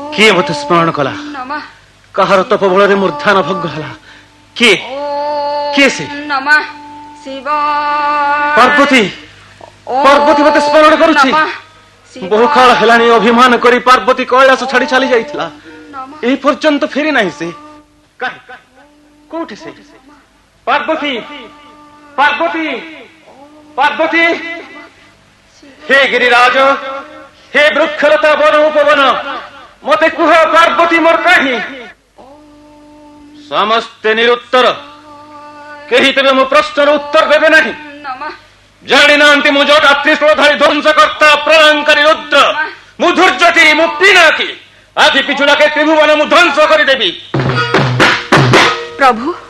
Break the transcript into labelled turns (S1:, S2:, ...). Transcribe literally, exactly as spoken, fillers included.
S1: किए मत स्मरण कला कहार तप बल मूर्धान भंग है किए किए से पार्वती पार्वती मत स्मरण करुछि बहु काल हेलानी अभिमान करी पार्वती कैलाश छाड़ी चली जाइथिला एही पर्यंत फेरी नाही से काहे कोठे से पार्वती पार्वती पार्वती हे गिरिराज हे वृक्षलता वन उपवन मते कुह पार्वती मोर काहे समस्ते निरुत्तर केही तबे मो प्रश्नर उत्तर देबे नाही जानी नांती मु जोटा त्रिशूलधारी ध्वंसकर्ता प्रलंकारी रुद्र मु धूर्जटी मु पिनाकी आदि पिछुड़ा के त्रिभुवन मु ध्वंस करि देबी
S2: प्रभु